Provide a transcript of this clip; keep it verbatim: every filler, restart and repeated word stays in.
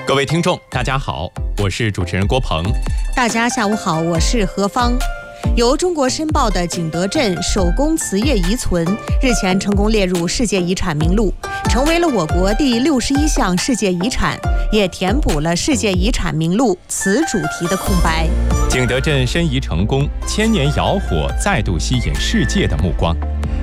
各位听众，大家好，我是主持人郭鹏。 大家下午好，我是何芳。由中国申报的景德镇手工瓷业遗存日前成功列入世界遗产名录，成为了我国第六十一项世界遗产，也填补了世界遗产名录瓷主题的空白。 景德镇申遗成功，千年窑火再度吸引世界的目光。